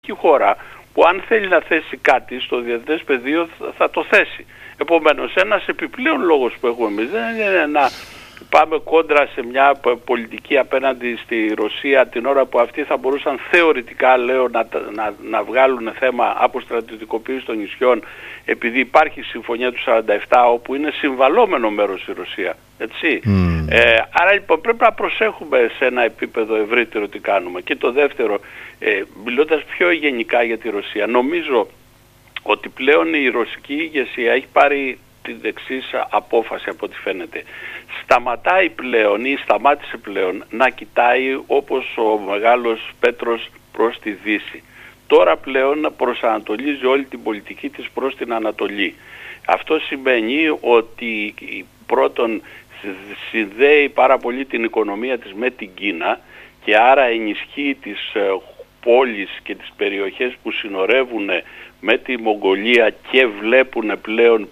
χώρα που αν θέλει να θέσει κάτι στο διεθνές πεδίο θα το θέσει. Επομένως, ένας επιπλέον λόγος που έχουμε εμείς δεν είναι να πάμε κόντρα σε μια πολιτική απέναντι στη Ρωσία την ώρα που αυτοί θα μπορούσαν θεωρητικά, λέω, να βγάλουν θέμα από στρατιωτικοποίηση των νησιών, επειδή υπάρχει συμφωνία του 47 όπου είναι συμβαλόμενο μέρος η Ρωσία. Έτσι. Άρα λοιπόν πρέπει να προσέχουμε σε ένα επίπεδο ευρύτερο τι κάνουμε. Και το δεύτερο, μιλώντας πιο γενικά για τη Ρωσία, νομίζω ότι πλέον η ρωσική ηγεσία έχει πάρει την εξής απόφαση από ό,τι φαίνεται. Σταματάει πλέον ή σταμάτησε πλέον να κοιτάει όπως ο μεγάλος Πέτρος προς τη Δύση. Τώρα πλέον προσανατολίζει όλη την πολιτική της προς την Ανατολή. Αυτό σημαίνει ότι πρώτον συνδέει πάρα πολύ την οικονομία της με την Κίνα και άρα ενισχύει τις πόλεις και τις περιοχές που συνορεύουν με τη Μογγολία και βλέπουν πλέον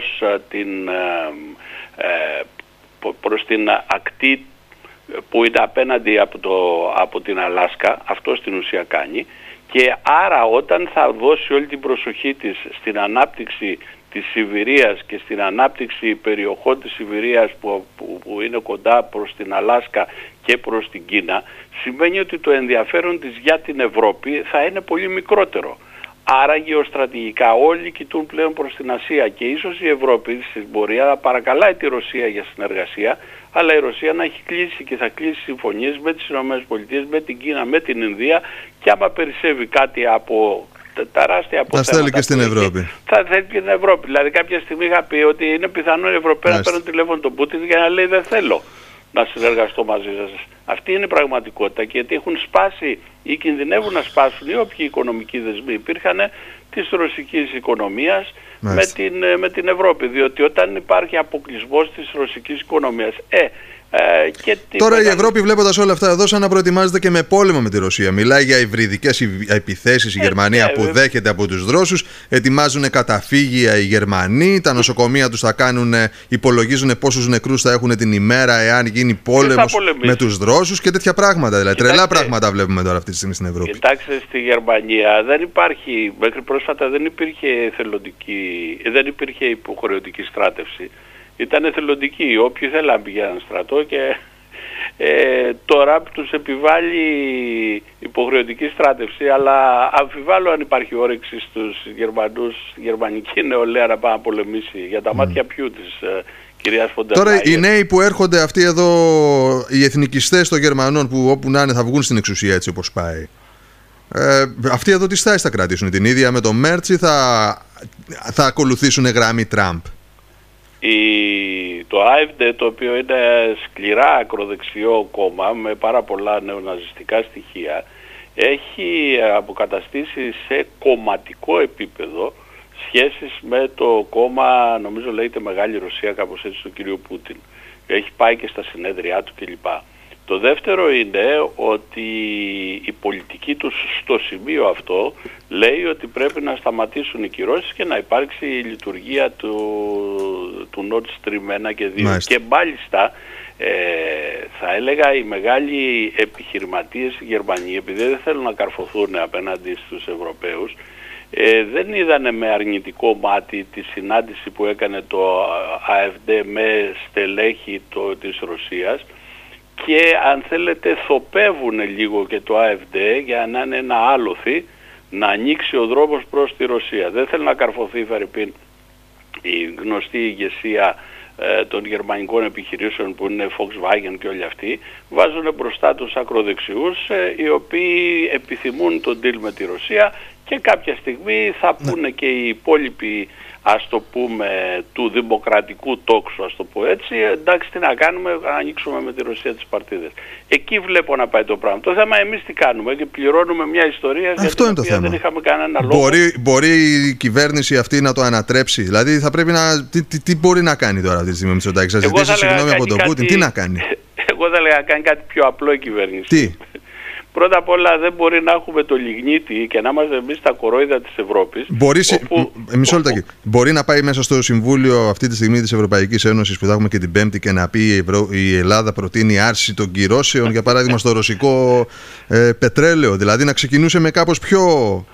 προς την ακτή που είναι απέναντι από την Αλάσκα. Αυτό στην ουσία κάνει. Και άρα όταν θα δώσει όλη την προσοχή της στην ανάπτυξη της Σιβηρίας και στην ανάπτυξη περιοχών της Σιβηρίας που είναι κοντά προς την Αλάσκα και προς την Κίνα, σημαίνει ότι το ενδιαφέρον της για την Ευρώπη θα είναι πολύ μικρότερο. Άρα γεωστρατηγικά όλοι κοιτούν πλέον προς την Ασία και ίσως η Ευρώπη στην πορεία να παρακαλάει τη Ρωσία για συνεργασία, αλλά η Ρωσία να έχει κλείσει και θα κλείσει συμφωνίες με τις ΗΠΑ, με την Κίνα, με την Ινδία και άμα περισσεύει κάτι από τεράστια αποθέματα. Θα θέλει και στην Ευρώπη. Θα θέλει και στην Ευρώπη. Δηλαδή κάποια στιγμή είχα πει ότι είναι πιθανό οι Ευρωπαίοι να παίρνουν τηλέφωνο τον Πούτιν για να λέει δεν θέλω να συνεργαστώ μαζί σας. Αυτή είναι η πραγματικότητα και γιατί έχουν σπάσει ή κινδυνεύουν να σπάσουν οι όποιοι οικονομικοί δεσμοί υπήρχαν της ρωσικής οικονομίας με την Ευρώπη. Διότι όταν υπάρχει αποκλεισμός της ρωσικής οικονομίας τώρα η Ευρώπη βλέποντας όλα αυτά εδώ σαν να προετοιμάζεται και με πόλεμο με τη Ρωσία. Μιλάει για υβριδικές επιθέσεις η Γερμανία που δέχεται από τους Ρώσους. Ετοιμάζουν καταφύγια οι Γερμανοί. Τα νοσοκομεία τους υπολογίζουν πόσους νεκρούς θα έχουν την ημέρα εάν γίνει πόλεμος με τους Ρώσους και τέτοια πράγματα. Δηλαδή τρελά πράγματα βλέπουμε τώρα αυτή τη στιγμή στην Ευρώπη. Κοιτάξτε, στη Γερμανία δεν υπάρχει, μέχρι πρόσφατα δεν υπήρχε υποχρεωτική στράτευση. Ήταν εθελοντικοί, όποιοι θέλαν πηγαίναν στρατό και τώρα τους επιβάλλει υποχρεωτική στράτευση, αλλά αμφιβάλλω αν υπάρχει όρεξη στους Γερμανούς, γερμανική νεολαία να πάει να πολεμήσει για τα μάτια ποιου της κυρίας Φοντερ Λάιεν. Τώρα οι νέοι που έρχονται αυτοί εδώ, οι εθνικιστές των Γερμανών που όπου να είναι θα βγουν στην εξουσία έτσι όπως πάει. Αυτοί εδώ τι στάση θα κρατήσουν, την ίδια με τον Μέρτς ή θα ακολουθήσουν γραμμή Τραμπ? Το AfD, το οποίο είναι σκληρά ακροδεξιό κόμμα με πάρα πολλά νεοναζιστικά στοιχεία, έχει αποκαταστήσει σε κομματικό επίπεδο σχέσεις με το κόμμα, νομίζω λέγεται Μεγάλη Ρωσία, κάπως έτσι, του κυρίου Πούτιν. Έχει πάει και στα συνέδριά του κλπ. Το δεύτερο είναι ότι η πολιτική τους στο σημείο αυτό λέει ότι πρέπει να σταματήσουν οι κυρώσεις και να υπάρξει η λειτουργία του Nord Stream 1 και 2. Μάλιστα. Και μάλιστα θα έλεγα οι μεγάλοι επιχειρηματίες Γερμανοί, επειδή δεν θέλουν να καρφωθούν απέναντι στους Ευρωπαίους, δεν είδανε με αρνητικό μάτι τη συνάντηση που έκανε το AfD με στελέχη της Ρωσίας, και αν θέλετε θοπεύουν λίγο και το AfD για να είναι ένα άλοθη να ανοίξει ο δρόμος προς τη Ρωσία. Δεν θέλει να καρφωθεί φερειπίν η γνωστή ηγεσία των γερμανικών επιχειρήσεων που είναι Volkswagen και όλοι αυτοί. Βάζουν μπροστά τους ακροδεξιούς οι οποίοι επιθυμούν τον deal με τη Ρωσία και κάποια στιγμή θα πούνε και οι υπόλοιποι, ας το πούμε, του δημοκρατικού τόξου, ας το πω έτσι, εντάξει τι να κάνουμε, να ανοίξουμε με τη Ρωσία τις παρτίδες. Εκεί βλέπω να πάει το πράγμα. Το θέμα εμείς τι κάνουμε και πληρώνουμε μια ιστορία για την οποία δεν είχαμε κανένα λόγο. Μπορεί η κυβέρνηση αυτή να το ανατρέψει? Δηλαδή θα πρέπει να... Τι μπορεί να κάνει τώρα αυτή τη στιγμή με Μητσοτάκη? Θα ζητήσει συγγνώμη από τον Πούτιν? Τι να κάνει? Εγώ θα έλεγα να κάνει κάτι πιο απλό η κυβέρνηση. Τι? Πρώτα απ' όλα δεν μπορεί να έχουμε το λιγνίτη και να είμαστε εμείς τα κορόιδα της Ευρώπης. Μπορεί να πάει μέσα στο Συμβούλιο αυτή τη στιγμή της Ευρωπαϊκής Ένωσης που θα έχουμε και την Πέμπτη και να πει η Ελλάδα προτείνει άρση των κυρώσεων, για παράδειγμα στο ρωσικό πετρέλαιο. Δηλαδή να ξεκινούσε με κάπως πιο